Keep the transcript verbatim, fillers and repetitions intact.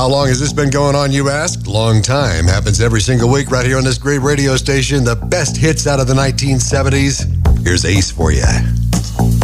How long has this been going on, you ask? Long time. Happens every single week right here on this great radio station. The best hits out of the nineteen seventies. Here's Ace for you.